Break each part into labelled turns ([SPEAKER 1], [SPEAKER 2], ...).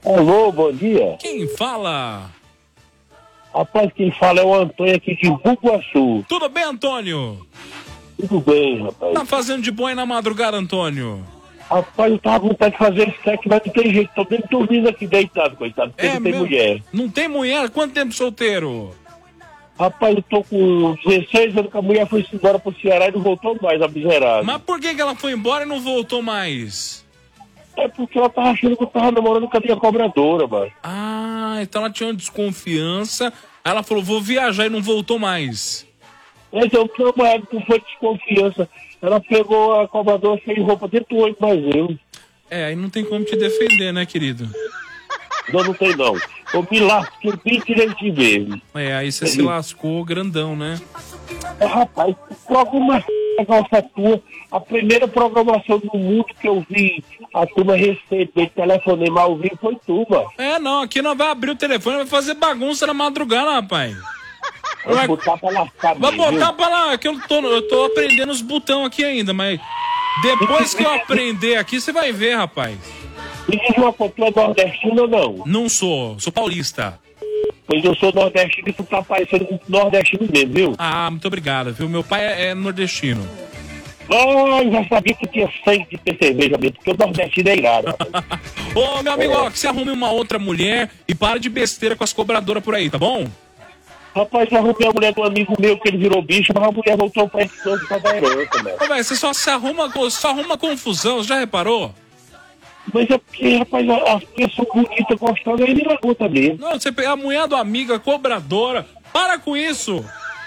[SPEAKER 1] Alô, bom dia.
[SPEAKER 2] Quem fala?
[SPEAKER 1] Rapaz, quem fala é o Antônio aqui de Bugaçu.
[SPEAKER 2] Tudo bem, Antônio?
[SPEAKER 1] Tudo bem, rapaz.
[SPEAKER 2] Tá fazendo de bom aí na madrugada, Antônio?
[SPEAKER 1] Rapaz, eu tava com vontade de fazer sexo, mas não tem jeito. Tô bem dormindo aqui deitado, coitado, porque não tem mulher.
[SPEAKER 2] Não tem mulher? Quanto tempo solteiro?
[SPEAKER 1] Rapaz, eu tô com 16 anos que a mulher foi embora pro Ceará e não voltou mais, a miserável.
[SPEAKER 2] Mas por que ela foi embora e não voltou mais?
[SPEAKER 1] É porque ela tava achando que eu tava namorando com a minha cobradora, mano.
[SPEAKER 2] Ah, então ela tinha uma desconfiança. Aí ela falou, vou viajar e não voltou mais.
[SPEAKER 1] Mas eu trabalho, não foi desconfiança. Ela pegou a cobradora sem roupa dentro do olho, mais eu.
[SPEAKER 2] É, aí não tem como te defender, né, querido?
[SPEAKER 1] Não tem não. Eu me lasquei bem direito mesmo.
[SPEAKER 2] É, aí você se lascou grandão, né?
[SPEAKER 1] É, rapaz, programa negócio tua. A primeira programação do mundo que eu vi, a turma recentemente, telefonei mal vivo, foi tu, mano.
[SPEAKER 2] É, não, aqui não vai abrir o telefone, vai fazer bagunça na madrugada, rapaz.
[SPEAKER 1] Vai botar pra lascar
[SPEAKER 2] Vai
[SPEAKER 1] mesmo,
[SPEAKER 2] botar
[SPEAKER 1] viu?
[SPEAKER 2] pra lá, que eu tô aprendendo os botões aqui ainda, mas depois que eu aprender aqui, você vai ver, rapaz.
[SPEAKER 1] Me diz uma coisa, tu é nordestino ou não?
[SPEAKER 2] Não sou paulista.
[SPEAKER 1] Pois eu sou nordestino e tu tá parecendo com nordestino mesmo, viu?
[SPEAKER 2] Ah, muito obrigado, viu? Meu pai é nordestino.
[SPEAKER 1] Ai, já sabia que tinha sangue de ter cerveja mesmo, porque o nordestino é irado, rapaz.
[SPEAKER 2] Ô, meu amigo, ó, que você arrume uma outra mulher e para de besteira com as cobradoras por aí, tá bom?
[SPEAKER 1] Rapaz, eu arrumei a mulher do amigo meu que ele virou bicho, mas a mulher voltou pra esse sangue pra dar herança, velho.
[SPEAKER 2] Ô, velho, você só arruma confusão, já reparou?
[SPEAKER 1] Mas é porque, rapaz, as pessoas bonitas gostando aí me lagoa mesmo.
[SPEAKER 2] Não, você pega a mulher do amigo, a cobradora. Para com isso!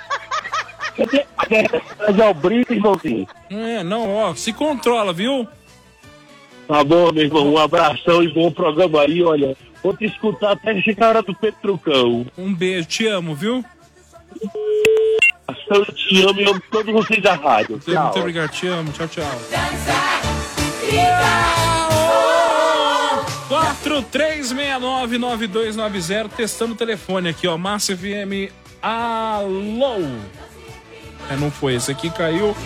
[SPEAKER 1] Mas é o brinco, irmãozinho.
[SPEAKER 2] É, não, ó, se controla, viu?
[SPEAKER 1] Tá bom, meu irmão, um abração e bom programa aí, olha. Vou te escutar até chegar a hora do Pedro Trucão.
[SPEAKER 2] Um beijo, te amo, viu?
[SPEAKER 1] Eu te amo e amo todos vocês da rádio. Tchau.
[SPEAKER 2] Muito obrigado, te amo, tchau, tchau. 43699290, testando o telefone aqui, ó, Márcia FM, alô. É, não foi, esse aqui caiu.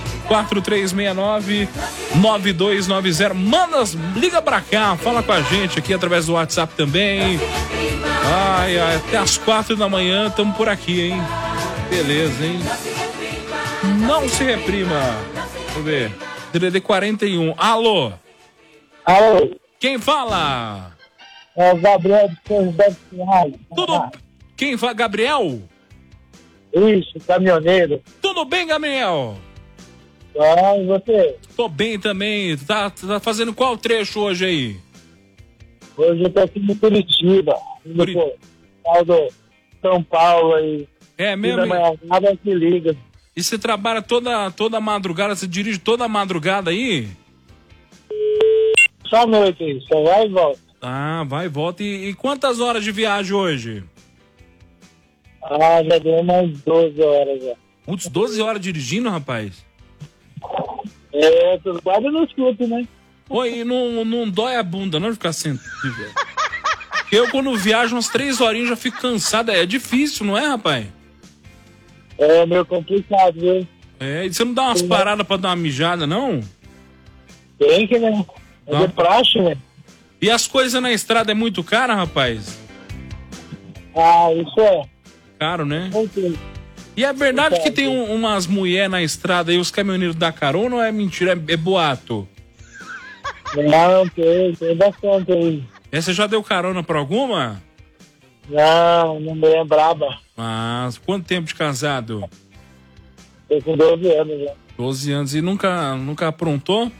[SPEAKER 2] 43699290, liga pra cá, fala com a gente aqui através do WhatsApp também. Ai, até as 4 da manhã, tamo por aqui, hein? Beleza, hein? Não se reprima. Vamos ver. DDD 41. Alô?
[SPEAKER 1] Alô?
[SPEAKER 2] Quem fala?
[SPEAKER 1] É o Gabriel de São José dos Pinhais.
[SPEAKER 2] Tudo. Quem fala? Gabriel?
[SPEAKER 1] Isso, caminhoneiro.
[SPEAKER 2] Tudo bem, Gabriel?
[SPEAKER 1] Ah, e você?
[SPEAKER 2] Tô bem também. Tá fazendo qual trecho hoje aí?
[SPEAKER 1] Hoje eu tô aqui no Curitiba. No tal do São Paulo aí.
[SPEAKER 2] É mesmo?
[SPEAKER 1] Nada se liga.
[SPEAKER 2] E você trabalha toda madrugada? Você dirige toda madrugada aí?
[SPEAKER 1] Só à noite aí, só vai e volta.
[SPEAKER 2] Ah, vai e volta. E quantas horas de viagem hoje?
[SPEAKER 1] Ah, já deu umas 12 horas já.
[SPEAKER 2] Putz, 12 horas dirigindo, rapaz?
[SPEAKER 1] É, tudo quase no escuto, né?
[SPEAKER 2] Oi, não dói a bunda, não, de ficar sentado. Eu, quando viajo umas 3 horinhas, já fico cansado. É difícil, não é, rapaz?
[SPEAKER 1] É meio complicado, viu?
[SPEAKER 2] É, e você não dá umas paradas pra dar uma mijada, não?
[SPEAKER 1] Tem que, né? É de praxe, né?
[SPEAKER 2] E as coisas na estrada é muito cara, rapaz?
[SPEAKER 1] Ah, isso é.
[SPEAKER 2] Caro, né?
[SPEAKER 1] Ok.
[SPEAKER 2] E é verdade que tem umas mulheres na estrada e os caminhoneiros dão carona ou é mentira? É boato?
[SPEAKER 1] Não, tem bastante aí.
[SPEAKER 2] Você já deu carona pra alguma?
[SPEAKER 1] Não me lembrava.
[SPEAKER 2] Mas quanto tempo de casado?
[SPEAKER 1] Tô com 12 anos já.
[SPEAKER 2] 12 anos e nunca aprontou?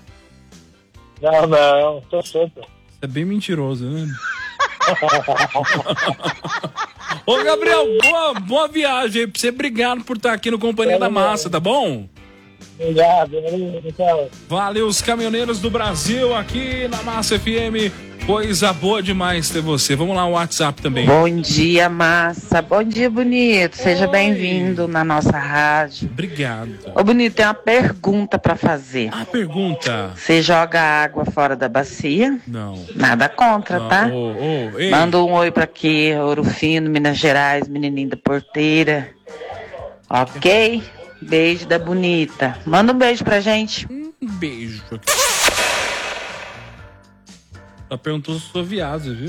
[SPEAKER 1] Não, tô solto.
[SPEAKER 2] Você é bem mentiroso, né? Ô, Gabriel, boa viagem aí pra você. Obrigado por estar aqui no Companhia da Massa, tá bom?
[SPEAKER 1] Obrigado. Tchau.
[SPEAKER 2] Valeu, os caminhoneiros do Brasil aqui na Massa FM. Coisa boa demais ter você. Vamos lá, o WhatsApp também.
[SPEAKER 3] Bom dia, Massa. Bom dia, Bonito. Seja bem-vindo na nossa rádio.
[SPEAKER 2] Obrigado.
[SPEAKER 3] Ô, Bonito, tem uma pergunta pra fazer.
[SPEAKER 2] A pergunta?
[SPEAKER 3] Você joga água fora da bacia?
[SPEAKER 2] Não.
[SPEAKER 3] Nada contra,
[SPEAKER 2] Não.
[SPEAKER 3] tá?
[SPEAKER 2] Ei.
[SPEAKER 3] Manda um oi pra aqui, Ouro Fino, Minas Gerais, menininho da porteira. Ok? Beijo da Bonita. Manda um beijo pra gente.
[SPEAKER 2] Um beijo. Ela perguntou se eu sou viado, viu?